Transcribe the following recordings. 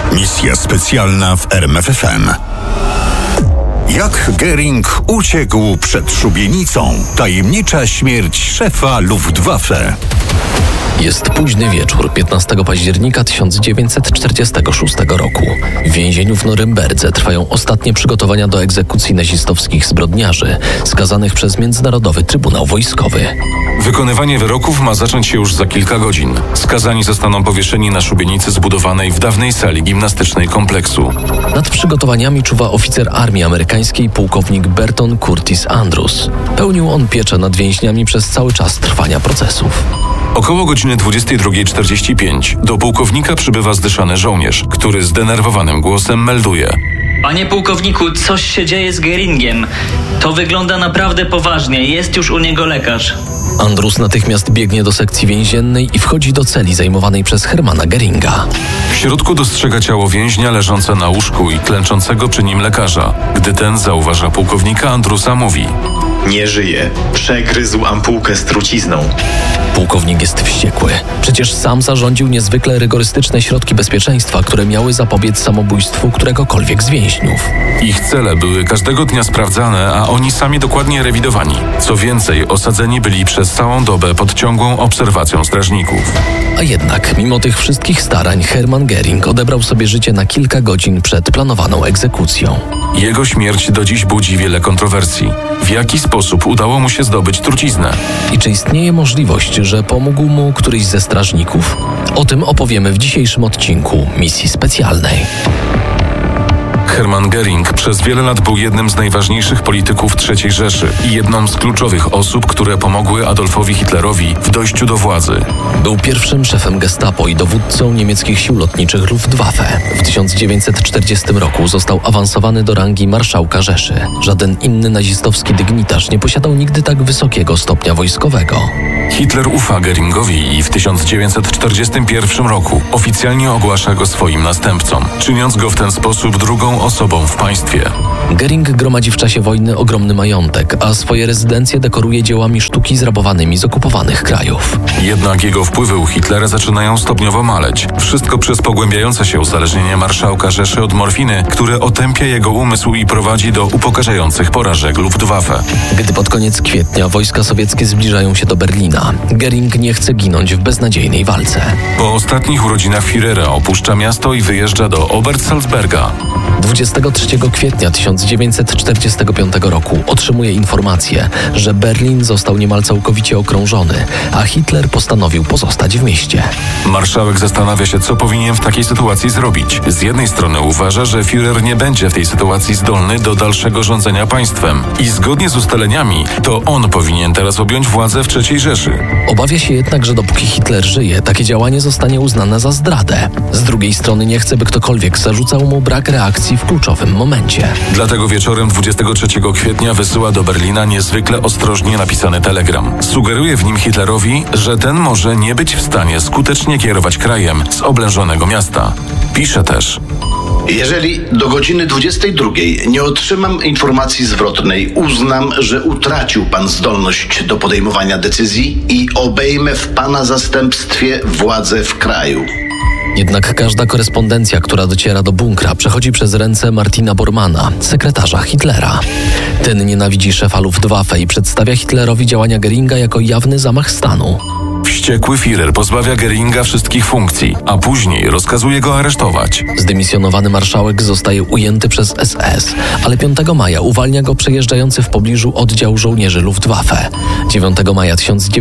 Misja specjalna w RMFFM. Jak Göring uciekł przed szubienicą? Tajemnicza śmierć szefa Luftwaffe. Jest późny wieczór 15 października 1946 roku. W więzieniu w Norymberdze trwają ostatnie przygotowania do egzekucji nazistowskich zbrodniarzy, skazanych przez Międzynarodowy Trybunał Wojskowy. Wykonywanie wyroków ma zacząć się już za kilka godzin. Skazani zostaną powieszeni na szubienicy zbudowanej w dawnej sali gimnastycznej kompleksu. Nad przygotowaniami czuwa oficer armii amerykańskiej pułkownik Burton Curtis Andrews. Pełnił on pieczę nad więźniami przez cały czas trwania procesów. Około godziny 22:45 do pułkownika przybywa zdyszany żołnierz, który zdenerwowanym głosem melduje: Panie pułkowniku, coś się dzieje z Göringiem. To wygląda naprawdę poważnie. Jest już u niego lekarz. Andrews natychmiast biegnie do sekcji więziennej i wchodzi do celi zajmowanej przez Hermana Göringa. W środku dostrzega ciało więźnia leżące na łóżku i klęczącego przy nim lekarza. Gdy ten zauważa pułkownika, Andrewsa mówi: Nie żyje. Przegryzł ampułkę z trucizną. Pułkownik jest wściekły. Przecież sam zarządził niezwykle rygorystyczne środki bezpieczeństwa, które miały zapobiec samobójstwu któregokolwiek z więźniów. Ich cele były każdego dnia sprawdzane, a oni sami dokładnie rewidowani. Co więcej, osadzeni byli przez całą dobę pod ciągłą obserwacją strażników. A jednak, mimo tych wszystkich starań, Hermann Göring odebrał sobie życie na kilka godzin przed planowaną egzekucją. Jego śmierć do dziś budzi wiele kontrowersji. W jaki sposób udało mu się zdobyć truciznę? I czy istnieje możliwość, że pomógł mu któryś ze strażników? O tym opowiemy w dzisiejszym odcinku Misji Specjalnej. Hermann Göring przez wiele lat był jednym z najważniejszych polityków III Rzeszy i jedną z kluczowych osób, które pomogły Adolfowi Hitlerowi w dojściu do władzy. Był pierwszym szefem Gestapo i dowódcą niemieckich sił lotniczych Luftwaffe. W 1940 roku został awansowany do rangi marszałka Rzeszy. Żaden inny nazistowski dygnitarz nie posiadał nigdy tak wysokiego stopnia wojskowego. Hitler ufa Göringowi i w 1941 roku oficjalnie ogłasza go swoim następcą, czyniąc go w ten sposób drugą osobą w państwie. Göring gromadzi w czasie wojny ogromny majątek, a swoje rezydencje dekoruje dziełami sztuki zrabowanymi z okupowanych krajów. Jednak jego wpływy u Hitlera zaczynają stopniowo maleć. Wszystko przez pogłębiające się uzależnienie marszałka Rzeszy od morfiny, które otępia jego umysł i prowadzi do upokarzających porażek Luftwaffe. Gdy pod koniec kwietnia wojska sowieckie zbliżają się do Berlina, Göring nie chce ginąć w beznadziejnej walce. Po ostatnich urodzinach Führera opuszcza miasto i wyjeżdża do Obersalzberga. 23 kwietnia 1945 roku otrzymuje informację, że Berlin został niemal całkowicie okrążony, a Hitler postanowił pozostać w mieście. Marszałek zastanawia się, co powinien w takiej sytuacji zrobić. Z jednej strony uważa, że Führer nie będzie w tej sytuacji zdolny do dalszego rządzenia państwem i zgodnie z ustaleniami to on powinien teraz objąć władzę w III Rzeszy. Obawia się jednak, że dopóki Hitler żyje, takie działanie zostanie uznane za zdradę. Z drugiej strony nie chce, by ktokolwiek zarzucał mu brak reakcji w kluczowym momencie. Dlatego wieczorem 23 kwietnia wysyła do Berlina niezwykle ostrożnie napisany telegram. Sugeruje w nim Hitlerowi, że ten może nie być w stanie skutecznie kierować krajem z oblężonego miasta. Pisze też: Jeżeli do godziny 22 nie otrzymam informacji zwrotnej, uznam, że utracił pan zdolność do podejmowania decyzji i obejmę w pana zastępstwie władzę w kraju. Jednak każda korespondencja, która dociera do bunkra, przechodzi przez ręce Martina Bormanna, sekretarza Hitlera. Ten nienawidzi szefa Luftwaffe i przedstawia Hitlerowi działania Göringa jako jawny zamach stanu. Wściekły Führer pozbawia Göringa wszystkich funkcji, a później rozkazuje go aresztować. Zdymisjonowany marszałek zostaje ujęty przez SS, ale 5 maja uwalnia go przejeżdżający w pobliżu oddział żołnierzy Luftwaffe. 9 maja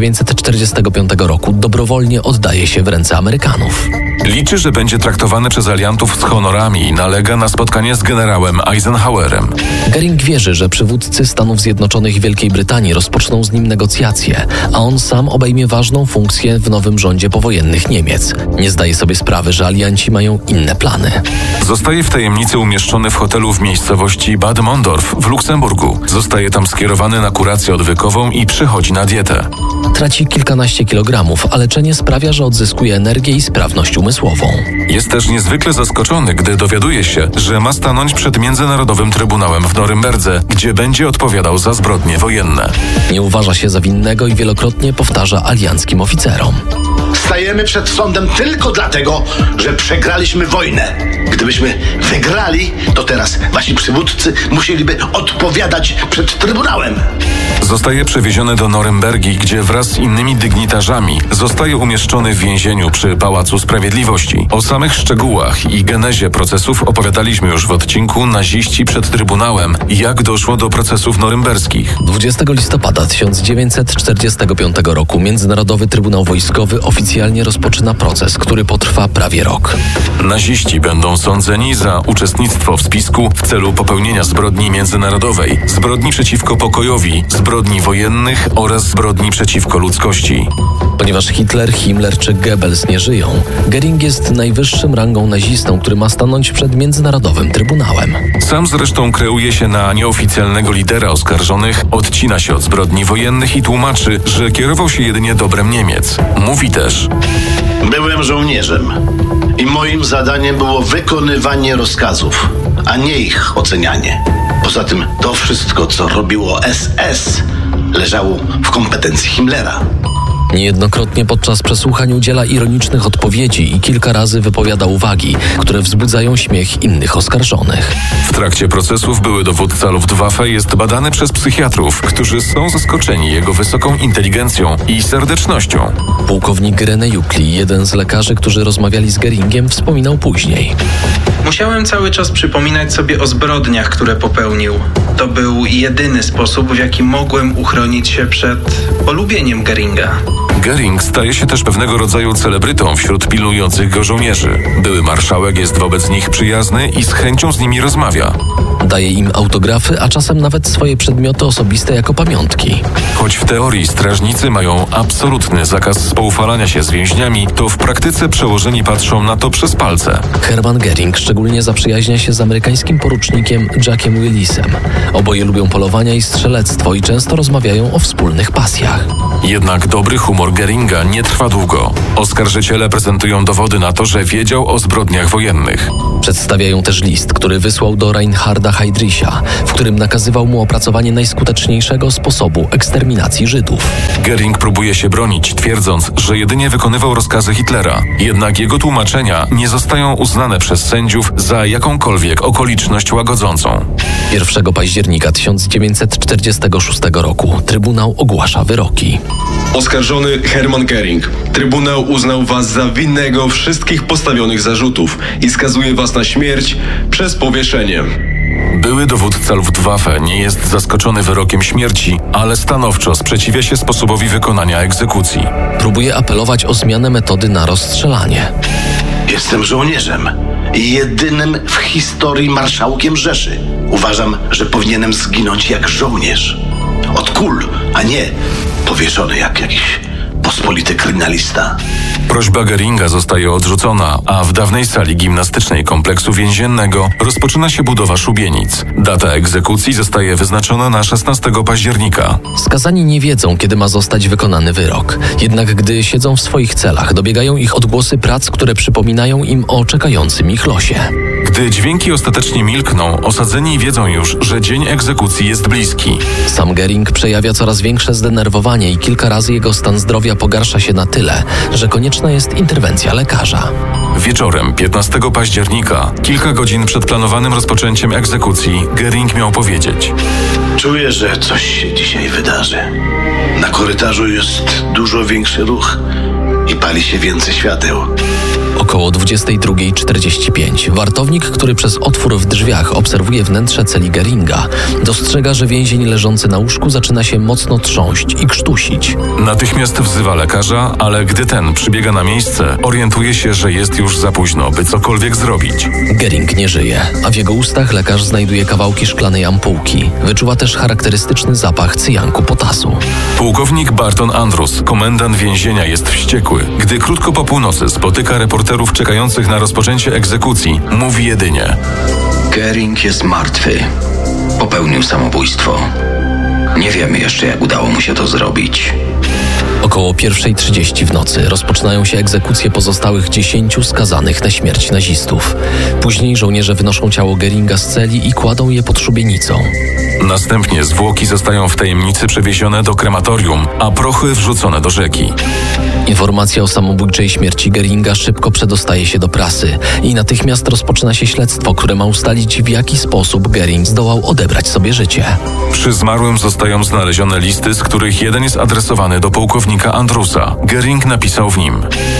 1945 roku dobrowolnie oddaje się w ręce Amerykanów. Liczy, że będzie traktowany przez aliantów z honorami i nalega na spotkanie z generałem Eisenhowerem. Göring wierzy, że przywódcy Stanów Zjednoczonych i Wielkiej Brytanii rozpoczną z nim negocjacje, a on sam obejmie ważną funkcję w nowym rządzie powojennych Niemiec. Nie zdaje sobie sprawy, że alianci mają inne plany. Zostaje w tajemnicy umieszczony w hotelu w miejscowości Bad Mondorf w Luksemburgu. Zostaje tam skierowany na kurację odwykową i przychodzi na dietę. Traci kilkanaście kilogramów, a leczenie sprawia, że odzyskuje energię i sprawność umysłową. Jest też niezwykle zaskoczony, gdy dowiaduje się, że ma stanąć przed Międzynarodowym Trybunałem w Norymberdze, gdzie będzie odpowiadał za zbrodnie wojenne. Nie uważa się za winnego i wielokrotnie powtarza alianckim oficerom: Stajemy przed sądem tylko dlatego, że przegraliśmy wojnę. Gdybyśmy wygrali, to teraz wasi przywódcy musieliby odpowiadać przed Trybunałem. Zostaje przewieziony do Norymbergi, gdzie wraz z innymi dygnitarzami zostaje umieszczony w więzieniu przy Pałacu Sprawiedliwości. O samych szczegółach i genezie procesów opowiadaliśmy już w odcinku Naziści przed Trybunałem i jak doszło do procesów norymberskich. 20 listopada 1945 roku Międzynarodowy Trybunał Wojskowy oficjalnie rozpoczyna proces, który potrwa prawie rok. Naziści będą sądzeni za uczestnictwo w spisku w celu popełnienia zbrodni międzynarodowej, zbrodni przeciwko pokojowi, zbrodni wojennych oraz zbrodni przeciwko ludzkości. Ponieważ Hitler, Himmler czy Goebbels nie żyją, Göring jest najwyższym rangą nazistą, który ma stanąć przed Międzynarodowym Trybunałem. Sam zresztą kreuje się na nieoficjalnego lidera oskarżonych, odcina się od zbrodni wojennych i tłumaczy, że kierował się jedynie dobrem Niemiec. Mówi też: Byłem żołnierzem i moim zadaniem było wykonywanie rozkazów, a nie ich ocenianie. Poza tym to wszystko, co robiło SS, leżało w kompetencji Himmlera. Niejednokrotnie podczas przesłuchań udziela ironicznych odpowiedzi i kilka razy wypowiada uwagi, które wzbudzają śmiech innych oskarżonych. W trakcie procesów były dowódca Luftwaffe jest badany przez psychiatrów, którzy są zaskoczeni jego wysoką inteligencją i serdecznością. Pułkownik René Jukli, jeden z lekarzy, którzy rozmawiali z Göringiem, wspominał później: Musiałem cały czas przypominać sobie o zbrodniach, które popełnił. To był jedyny sposób, w jaki mogłem uchronić się przed polubieniem Göringa. Göring staje się też pewnego rodzaju celebrytą wśród pilnujących go żołnierzy. Były marszałek jest wobec nich przyjazny i z chęcią z nimi rozmawia. Daje im autografy, a czasem nawet swoje przedmioty osobiste jako pamiątki. Choć w teorii strażnicy mają absolutny zakaz spoufalania się z więźniami, to w praktyce przełożeni patrzą na to przez palce. Hermann Göring szczególnie zaprzyjaźnia się z amerykańskim porucznikiem Jackiem Willisem. Oboje lubią polowania i strzelectwo i często rozmawiają o wspólnych pasjach. Jednak dobry humor Göringa nie trwa długo. Oskarżyciele prezentują dowody na to, że wiedział o zbrodniach wojennych. Przedstawiają też list, który wysłał do Reinharda Heydricha, w którym nakazywał mu opracowanie najskuteczniejszego sposobu eksterminacji Żydów. Göring próbuje się bronić, twierdząc, że jedynie wykonywał rozkazy Hitlera. Jednak jego tłumaczenia nie zostają uznane przez sędziów za jakąkolwiek okoliczność łagodzącą. 1 października 1946 roku Trybunał ogłasza wyroki. Oskarżony Hermann Göring. Trybunał uznał was za winnego wszystkich postawionych zarzutów i skazuje was na śmierć przez powieszenie. Były dowódca Luftwaffe nie jest zaskoczony wyrokiem śmierci, ale stanowczo sprzeciwia się sposobowi wykonania egzekucji. Próbuje apelować o zmianę metody na rozstrzelanie. Jestem żołnierzem i jedynym w historii marszałkiem Rzeszy. Uważam, że powinienem zginąć jak żołnierz. Od kul, a nie powieszony jak jakiś pospolity kryminalista. Prośba Göringa zostaje odrzucona, a w dawnej sali gimnastycznej kompleksu więziennego rozpoczyna się budowa szubienic. Data egzekucji zostaje wyznaczona na 16 października. Skazani nie wiedzą, kiedy ma zostać wykonany wyrok. Jednak gdy siedzą w swoich celach, dobiegają ich odgłosy prac, które przypominają im o czekającym ich losie. Gdy dźwięki ostatecznie milkną, osadzeni wiedzą już, że dzień egzekucji jest bliski. Sam Göring przejawia coraz większe zdenerwowanie i kilka razy jego stan zdrowia pogarsza się na tyle, że konieczna jest interwencja lekarza. Wieczorem 15 października, kilka godzin przed planowanym rozpoczęciem egzekucji, Göring miał powiedzieć: Czuję, że coś się dzisiaj wydarzy. Na korytarzu jest dużo większy ruch i pali się więcej świateł. Około 22:45 wartownik, który przez otwór w drzwiach obserwuje wnętrze celi Göringa, dostrzega, że więzień leżący na łóżku zaczyna się mocno trząść i krztusić. Natychmiast wzywa lekarza, ale gdy ten przybiega na miejsce, orientuje się, że jest już za późno, by cokolwiek zrobić. Göring nie żyje, a w jego ustach lekarz znajduje kawałki szklanej ampułki. Wyczuwa też charakterystyczny zapach cyjanku potasu. Pułkownik Barton Andrus, komendant więzienia, jest wściekły. Gdy krótko po północy spotyka reporterów czekających na rozpoczęcie egzekucji, mówi jedynie: Göring jest martwy. Popełnił samobójstwo. Nie wiemy jeszcze, jak udało mu się to zrobić. Około 1:30 w nocy rozpoczynają się egzekucje pozostałych 10 skazanych na śmierć nazistów. Później żołnierze wynoszą ciało Göringa z celi i kładą je pod szubienicą. Następnie zwłoki zostają w tajemnicy przewiezione do krematorium, a prochy wrzucone do rzeki. Informacja o samobójczej śmierci Göringa szybko przedostaje się do prasy i natychmiast rozpoczyna się śledztwo, które ma ustalić, w jaki sposób Göring zdołał odebrać sobie życie. Przy zmarłym zostają znalezione listy, z których jeden jest adresowany do pułkownika Andrusa. Göring napisał w nim: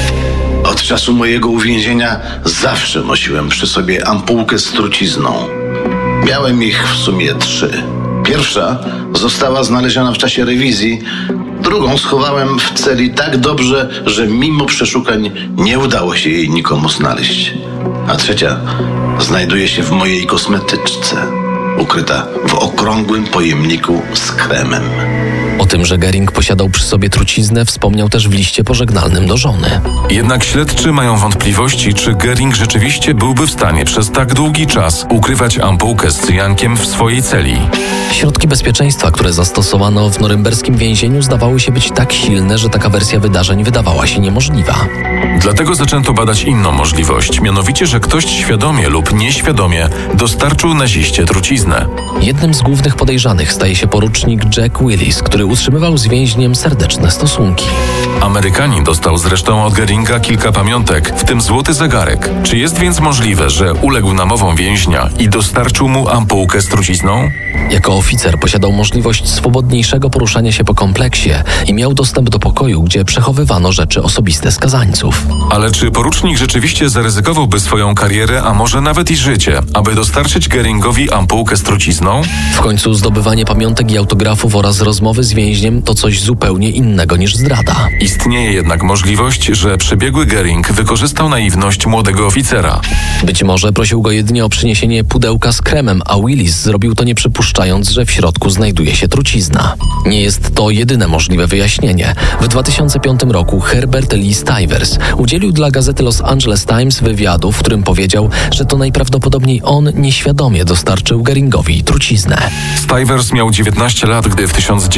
Od czasu mojego uwięzienia zawsze nosiłem przy sobie ampułkę z trucizną. Miałem ich w sumie 3. Pierwsza została znaleziona w czasie rewizji, drugą schowałem w celi tak dobrze, że mimo przeszukań nie udało się jej nikomu znaleźć. A trzecia znajduje się w mojej kosmetyczce, ukryta w okrągłym pojemniku z kremem. O tym, że Göring posiadał przy sobie truciznę, wspomniał też w liście pożegnalnym do żony. Jednak śledczy mają wątpliwości, czy Göring rzeczywiście byłby w stanie przez tak długi czas ukrywać ampułkę z cyjankiem w swojej celi. Środki bezpieczeństwa, które zastosowano w norymberskim więzieniu, zdawały się być tak silne, że taka wersja wydarzeń wydawała się niemożliwa. Dlatego zaczęto badać inną możliwość, mianowicie, że ktoś świadomie lub nieświadomie dostarczył naziście truciznę. Jednym z głównych podejrzanych staje się porucznik Jack Willis, który utrzymywał z więźniem serdeczne stosunki. Amerykanin dostał zresztą od Göringa kilka pamiątek, w tym złoty zegarek. Czy jest więc możliwe, że uległ namowom więźnia i dostarczył mu ampułkę z trucizną? Jako oficer posiadał możliwość swobodniejszego poruszania się po kompleksie i miał dostęp do pokoju, gdzie przechowywano rzeczy osobiste skazańców. Ale czy porucznik rzeczywiście zaryzykowałby swoją karierę, a może nawet i życie, aby dostarczyć Göringowi ampułkę z trucizną? W końcu zdobywanie pamiątek i autografów oraz rozmowy z więźniem to coś zupełnie innego niż zdrada. Istnieje jednak możliwość, że przebiegły Göring wykorzystał naiwność młodego oficera. Być może prosił go jedynie o przyniesienie pudełka z kremem, a Willis zrobił to nie przypuszczając, że w środku znajduje się trucizna. Nie jest to jedyne możliwe wyjaśnienie. W 2005 roku Herbert Lee Stivers udzielił dla gazety Los Angeles Times wywiadu, w którym powiedział, że to najprawdopodobniej on nieświadomie dostarczył Göringowi truciznę. Stivers miał 19 lat, gdy w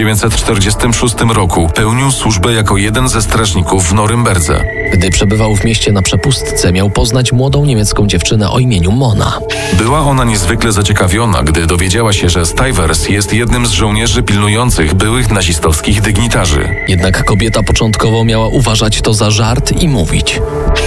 1946 roku pełnił służbę jako jeden ze strażników w Norymberdze. Gdy przebywał w mieście na przepustce, miał poznać młodą niemiecką dziewczynę o imieniu Mona. Była ona niezwykle zaciekawiona, gdy dowiedziała się, że Stivers jest jednym z żołnierzy pilnujących byłych nazistowskich dygnitarzy. Jednak kobieta początkowo miała uważać to za żart i mówić: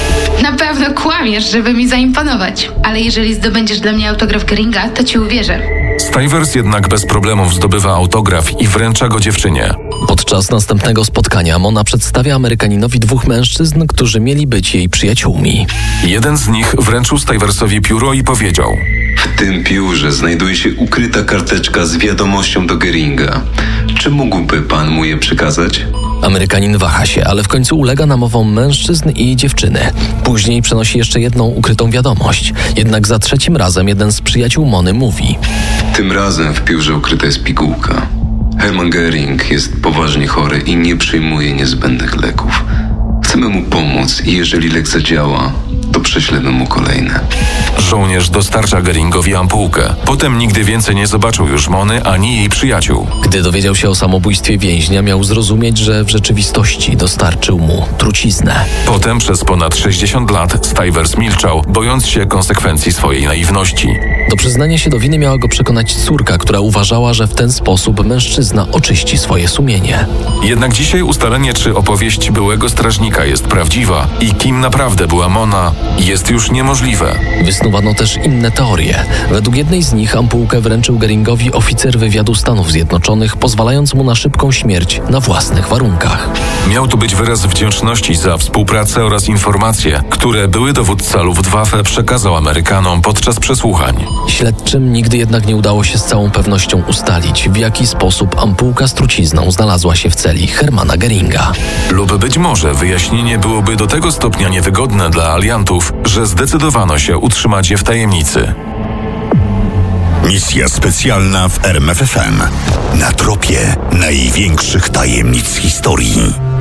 Na pewno kłamiesz, żeby mi zaimponować, ale jeżeli zdobędziesz dla mnie autograf Göringa, to ci uwierzę. Stivers jednak bez problemów zdobywa autograf i wręcza go dziewczynie. Podczas następnego spotkania Mona przedstawia Amerykaninowi 2 mężczyzn, którzy mieli być jej przyjaciółmi. Jeden z nich wręczył Stiversowi pióro i powiedział: W tym piórze znajduje się ukryta karteczka z wiadomością do Göringa. Czy mógłby pan mu je przekazać? Amerykanin waha się, ale w końcu ulega namowom mężczyzn i dziewczyny. Później przenosi jeszcze jedną ukrytą wiadomość. Jednak za 3. razem jeden z przyjaciół Mony mówi: Tym razem w piórze ukryta jest pigułka. Hermann Göring jest poważnie chory i nie przyjmuje niezbędnych leków. Chcemy mu pomóc i jeżeli lek zadziała, to prześlemy mu kolejne. Żołnierz dostarcza Göringowi ampułkę. Potem nigdy więcej nie zobaczył już Mony ani jej przyjaciół. Gdy dowiedział się o samobójstwie więźnia, miał zrozumieć, że w rzeczywistości dostarczył mu truciznę. Potem przez ponad 60 lat Stivers milczał, bojąc się konsekwencji swojej naiwności. Do przyznania się do winy miała go przekonać córka, która uważała, że w ten sposób mężczyzna oczyści swoje sumienie. Jednak dzisiaj ustalenie, czy opowieść byłego strażnika jest prawdziwa i kim naprawdę była Mona, jest już niemożliwe. Wysnuwano też inne teorie. Według jednej z nich ampułkę wręczył Göringowi oficer wywiadu Stanów Zjednoczonych, pozwalając mu na szybką śmierć na własnych warunkach. Miał to być wyraz wdzięczności za współpracę oraz informacje, które były dowódca Luftwaffe przekazał Amerykanom podczas przesłuchań. Śledczym nigdy jednak nie udało się z całą pewnością ustalić, w jaki sposób ampułka z trucizną znalazła się w celi Hermana Göringa. Lub być może wyjaśnienie byłoby do tego stopnia niewygodne dla aliantów, że zdecydowano się utrzymać je w tajemnicy. Misja specjalna w RMFFM. Na tropie największych tajemnic historii.